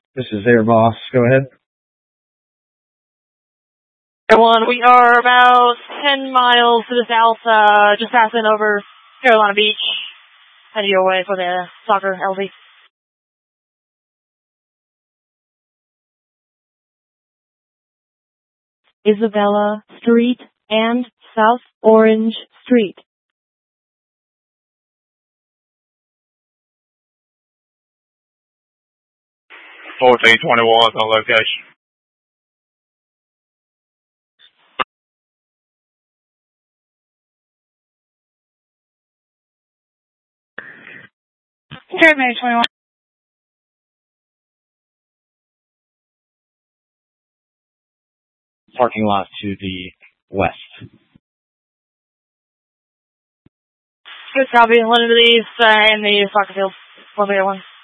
This is Air Boss. Go ahead. Everyone, we are about 10 miles to the south, just passing over Carolina Beach. Heading your way for the soccer LV. Isabella Street and South Orange Street. $1421 on location. Okay, May 21. Parking lot to the west. Good copy. One of these in the soccer field. 1 1.